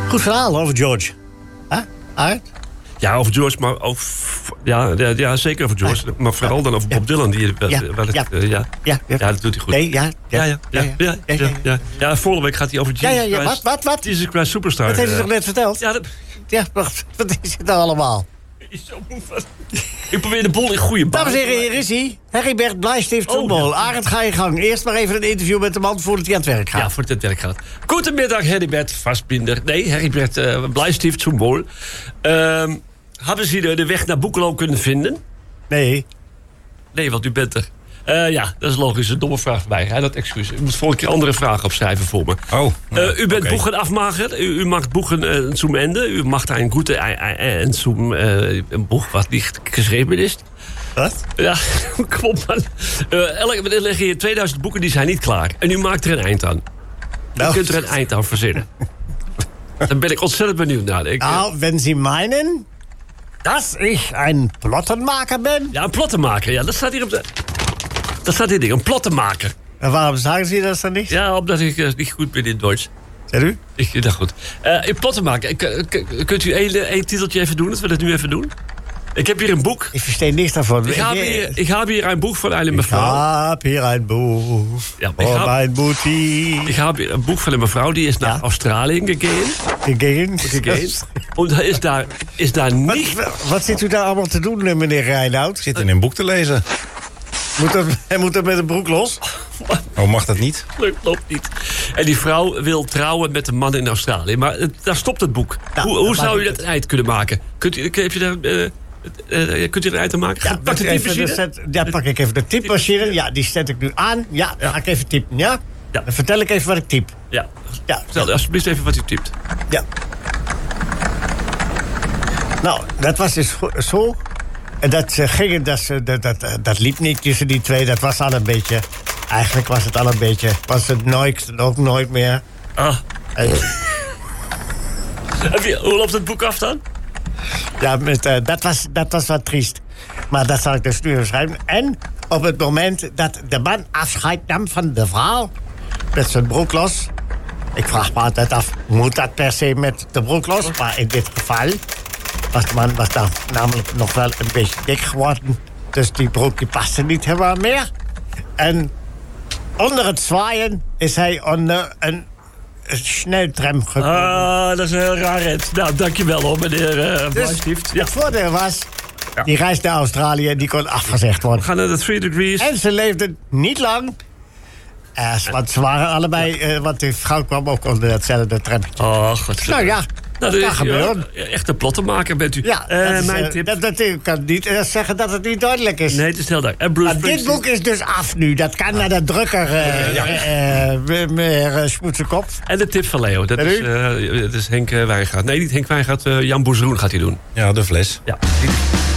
Goed verhaal over George. Huh? Art? Ja, over George, maar over... Ja, zeker over George. Maar vooral dan over Bob Dylan. Dat doet hij goed. Nee, Ja, volgende week gaat hij over Jesus Christ. Wat? Jesus Christ Superstar. Dat heeft hij toch net verteld? Ja, Wacht, wat is het nou allemaal? Ik probeer de boel in goede baan. Dames en heren, hier is hij. Heribert Blijstift Zoenbol. Arend, ga je gang. Eerst maar even een interview met de man voordat hij aan het werk gaat. Ja, voordat hij aan het werk gaat. Goedemiddag, Heribert Vastbinder. Nee, Heribert Blijstift Zoenbol. Hadden ze de weg naar Boekelo kunnen vinden? Nee. Nee, want u bent er. Ja, dat is logisch. Een domme vraag bij. Dat excuus. U moet volgende keer andere vragen opschrijven voor me. U bent boegen afmager. U maakt boegen zum Ende. U macht een goede en zum een boeg wat niet geschreven is. Wat? Ja, kom op man. Er liggen hier 2000 boeken die zijn niet klaar. En u maakt er een eind aan. U kunt er een eind aan verzinnen. Daar ben ik ontzettend benieuwd naar. Wenn Sie meinen, dass ich ein Plottenmaker ben? Ja, een plottenmaker. Ja, dat staat hier op de... Dat staat hier ding, een plottenmaker. En waarom zeggen Sie dat dan niet? Ja, omdat ik niet goed ben in het Duits. Zeg u? Dat goed. In plottenmaker. Kunt u één titeltje even doen, dat we dat nu even doen? Ik heb hier een boek. Ik verstehe niks daarvan. Ik heb hier een boek van een mevrouw. Ik heb hier een boek voor mijn boetie. Ik heb hier een boek van een mevrouw die is naar Australië gegaan. En is daar niet... Wat zit u daar allemaal te doen, meneer Reinoud? Zit in een boek te lezen. Hij moet er met een broek los? Oh, mag dat niet? Dat loopt niet. En die vrouw wil trouwen met een man in Australië. Maar daar stopt het boek. Nou, hoe zou u dat een eind kunnen maken? Kunt u er een eind aan maken? Ja, pak ik even de typemachine. Ja, die zet ik nu aan. Ja, dan ga ik even typen, ja? Dan vertel ik even wat ik typ. Ja. Vertel alsjeblieft even wat u typt. Ja. Nou, dat was dus zo... En dat liep niet tussen die twee. Dat was al een beetje... Eigenlijk was het al een beetje... Was het ook nooit meer. Hoe loopt het boek af dan? Ja, dat was wat triest. Maar dat zal ik dus nu schrijven. En op het moment dat de man afscheid nam van de vrouw... met zijn broek los... Ik vraag me altijd af, moet dat per se met de broek los? Maar in dit geval... de man was dan namelijk nog wel een beetje dik geworden. Dus die broek die paste niet helemaal meer. En onder het zwaaien is hij onder een sneltram gekomen. Dat is een heel raar rit. Nou, dankjewel hoor, meneer Blijstift. Het voordeel was, die reis naar Australië die kon afgezegd worden. We gaan naar de 3 degrees. En ze leefden niet lang. Want ze waren allebei... want die vrouw kwam ook onder datzelfde trampje. Oh, god. Nou ja. Dat kan gebeuren. Echt een plottenmaker bent u. Ja, mijn tip. Dat kan niet zeggen dat het niet duidelijk is. Nee, het is heel duidelijk. Dit boek is dus af nu. Dat kan naar de drukker, meneer Smoetsenkop. En de tip van Leo. Dat is Henk Wijngaard. Nee, niet Henk Wijngaard. Jan Boezeroen gaat hij doen. Ja, de fles. Ja.